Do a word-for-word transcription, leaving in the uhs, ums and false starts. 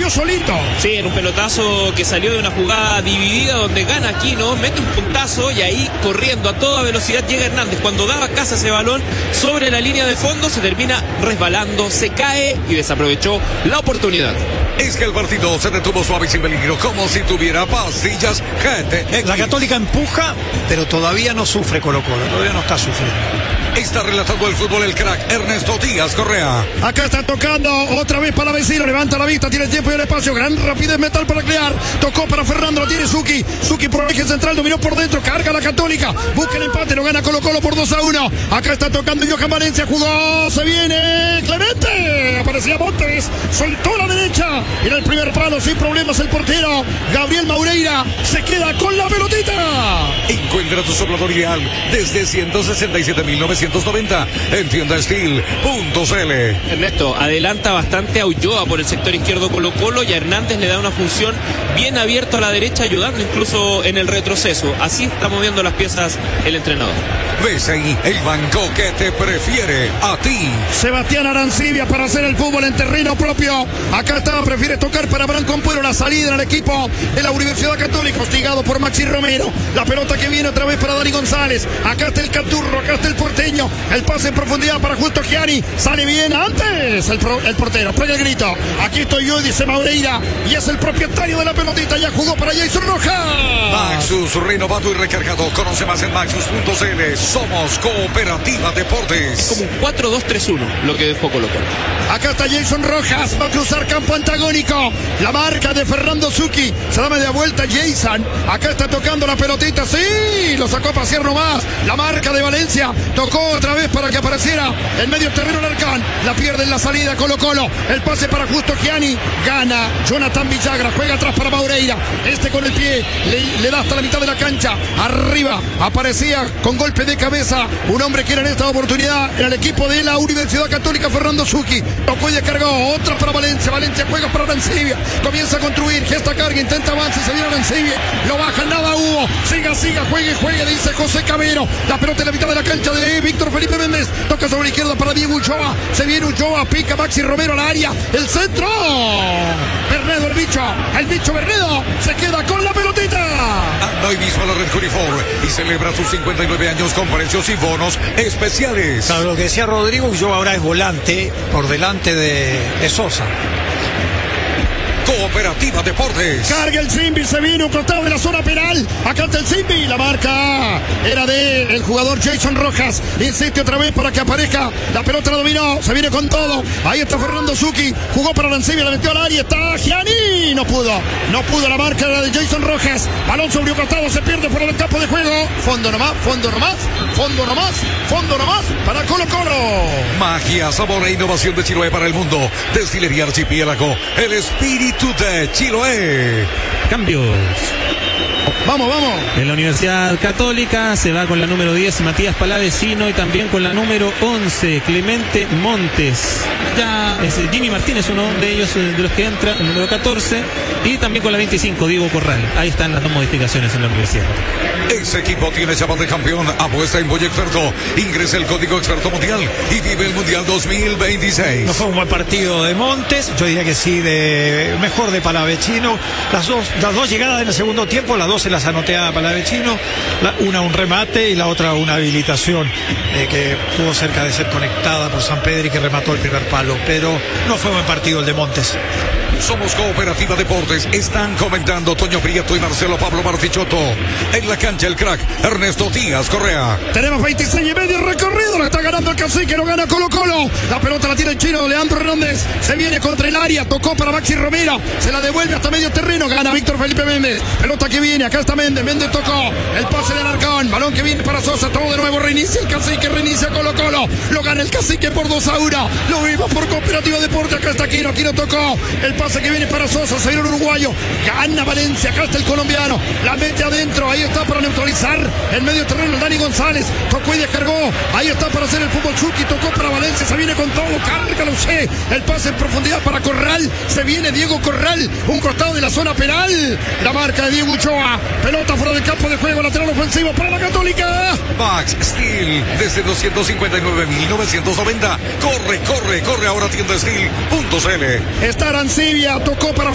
resolvió solito. Sí, en un pelotazo que salió de una jugada dividida donde gana Aquino, mete un puntazo y ahí corriendo a toda velocidad llega Hernández. Cuando daba casa ese balón sobre la línea de fondo se termina resbalando, se cae y desaprovechó la oportunidad. Es que el partido se detuvo suave y sin peligro, como si tuviera pastillas G T X. La Católica empuja, pero todavía no sufre Colo-Colo, todavía no está sufriendo. Está relatando el fútbol el crack Ernesto Díaz Correa. Acá está tocando otra vez para Vecino, levanta la vista, tiene el tiempo y el espacio, gran rapidez mental para crear, tocó para Ferrando, lo tiene Suki, Suki por el eje central, dominó por dentro, carga la Católica, busca el empate, lo gana Colo-Colo por dos a uno, acá está tocando Johan Valencia, jugó, se viene Clemente, aparecía Montes, soltó la derecha, era el primer palo, sin problemas el portero, Gabriel Maureira, se queda con la pelotita. Encuentra tu soplador ideal desde ciento sesenta y siete mil novecientos noventa en tienda steel punto c l. Ernesto, adelanta bastante a Ulloa por el sector izquierdo Colo-Colo y a Hernández le da una función bien abierta a la derecha, ayudando incluso en el retroceso. Así está moviendo las piezas el entrenador. Ves ahí el banco que te prefiere a ti. Sebastián Arancibia para hacer el fútbol en terreno propio. Acá está, prefiere tocar para Branco Ampuero, la salida en el equipo de la Universidad Católica, hostigado por Maxi Romero. La pelota que viene otra vez para Dani González. Acá está el Caturro, acá está el porteño. El pase en profundidad para Justo Gianni. Sale bien antes el, pro, el portero. Pega el grito. Aquí estoy yo, dice Maureira. Y es el propietario de la pelotita. Ya jugó para Jason Rojas. Maxus, renovado y recargado. Conoce más en maxus punto c l. Somos Cooperativa Deportes. Es como un cuatro dos tres uno lo que dejó Colo-Colo. Acá está Jason Rojas. Va a cruzar campo antagónico. La marca de Fernando Zucchi. Se da media vuelta Jason. Acá está tocando la pelotita. Sí, lo sacó a pasear nomás. La marca de Valencia. Tocó otra vez para que apareciera en medio terreno Larcán, la pierde en la salida Colo-Colo, el pase para Justo Gianni, gana Jonathan Villagra, juega atrás para Maureira, este con el pie, le, le da hasta la mitad de la cancha, arriba, aparecía con golpe de cabeza, un hombre que era en esta oportunidad en el equipo de la Universidad Católica, Fernando Zucchi, tocó y descargó, otra para Valencia, Valencia juega para Arancibia, comienza a construir, gesta carga, intenta avance, se viene Arancibia, lo baja, nada hubo, siga, siga, juegue, juegue, dice José Cabero, la pelota en la mitad de la cancha de Víctor Felipe Méndez, toca sobre la izquierda para Diego Ulloa, se viene Ulloa, pica Maxi Romero al área, el centro, Bernedo el bicho, el bicho Bernedo, se queda con la pelotita. Anda hoy mismo a la Red Cunifor y celebra sus cincuenta y nueve años con precios y bonos especiales. Claro, lo que decía Rodrigo, Ulloa ahora es volante por delante de, de Sosa. Cooperativa Deportes. Carga el Zimbi, se viene un costado de la zona penal. Acá está el Zimbi, la marca era de el jugador Jason Rojas. Insiste otra vez para que aparezca. La pelota la dominó, se viene con todo. Ahí está Fernando Zucchi, jugó para Arancibia, la metió al área. Está Gianni, no pudo, no pudo. La marca era de Jason Rojas. Balón sobre un costado, se pierde fuera del campo de juego. Fondo nomás, fondo nomás, fondo nomás, fondo nomás para Colo-Colo. Magia, sabor e innovación de Chiloé para el mundo. Destilería Archipiélago, el espíritu de Chiloé. Cambios. Vamos, vamos. En la Universidad Católica se va con la número diez Matías Palavecino y también con la número once Clemente Montes. Ya es Jimmy Martínez, uno de ellos de los que entra, el número catorce, y también con la veinticinco Diego Corral. Ahí están las dos modificaciones en la universidad. Ese equipo tiene chapa de campeón. Apuesta en Boy Experto. Ingresa el código Experto Mundial y vive el Mundial dos mil veintiséis. No fue un buen partido de Montes, yo diría que sí, de mejor de Palavecino. Las dos, las dos llegadas en el segundo tiempo, las dos se las anoté a Palavecino, la, una un remate y la otra una habilitación eh, que estuvo cerca de ser conectada por San Pedro y que remató el primer palo, pero no fue un buen partido el de Montes. Somos Cooperativa Deportes. Están comentando Toño Prieto y Marcelo Pablo Martichotto. En la cancha el crack Ernesto Díaz Correa. Tenemos veintiséis y medio recorrido. Lo está ganando el Cacique, lo gana Colo-Colo. La pelota la tiene el chino Leandro Hernández. Se viene contra el área. Tocó para Maxi Romero. Se la devuelve hasta medio terreno. Gana Víctor Felipe Méndez. Pelota que viene. Acá está Méndez. Méndez tocó. El pase de Alarcón. Balón que viene para Sosa. Todo de nuevo. Reinicia el Cacique. Reinicia Colo-Colo. Lo gana el Cacique por dos a uno. Lo vimos por Cooperativa Deportes. Acá está Aquino. Aquino tocó. El pase que viene para Sosa. Se viene el uruguayo. Gana Valencia. Acá está el colombiano. La mete adentro. Ahí está para neutralizar. El medio terreno el Dani González. Tocó y descargó. Ahí está para hacer el fútbol Zucchi. Tocó para Valencia. Se viene con todo. Cárgalo usted. El pase en profundidad para Corral. Se viene Diego Corral. Un costado de la zona penal. La marca de Diego Ulloa. Pelota fuera del campo de juego. Lateral ofensivo para la Católica. Max Steel. Desde doscientos cincuenta y nueve mil novecientos noventa. Corre, corre, corre. Ahora tienda steel punto c l. Está Arancibia. Tocó para